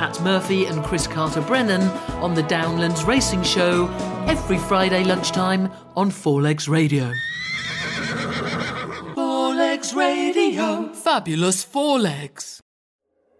Pat Murphy and Chris Carter-Brennan on the Downlands Racing Show every Friday lunchtime on Four Legs Radio. Four Legs Radio. Fabulous Four Legs.